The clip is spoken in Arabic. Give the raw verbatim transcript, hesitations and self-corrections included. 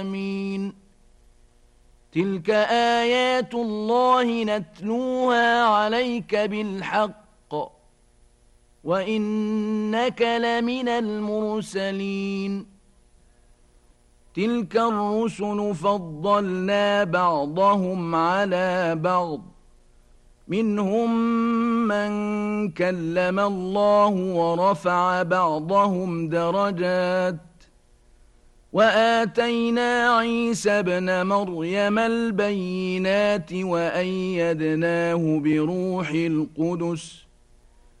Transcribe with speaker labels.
Speaker 1: آمين. تلك آيات الله نتلوها عليك بالحق وإنك لمن المرسلين. تلك الرسل فضلنا بعضهم على بعض منهم من كلم الله ورفع بعضهم درجات وآتينا عيسى ابن مريم البينات وأيدناه بروح القدس